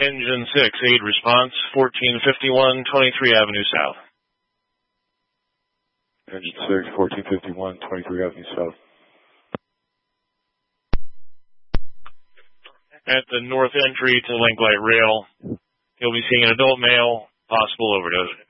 Engine 6, aid response, 1451 23 Avenue South. Engine 6, 1451 23 Avenue South. At the north entry to Link Light Rail, you'll be seeing an adult male, possible overdose.